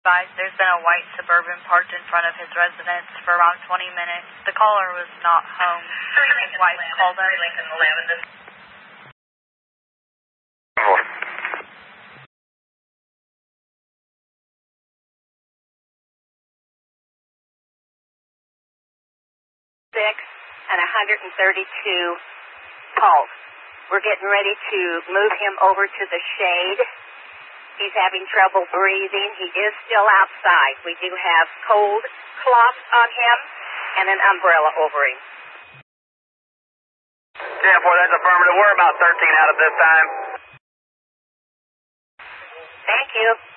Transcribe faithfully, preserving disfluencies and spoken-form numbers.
There's been a white Suburban parked in front of his residence for around twenty minutes. The caller was not home. His wife called him. Six and one hundred thirty-two pulse. We're getting ready to move him over to the shade. He's having trouble breathing. He is still outside. We do have cold cloth on him and an umbrella over him. ten four, that's affirmative. We're about thirteen out at this time. Thank you.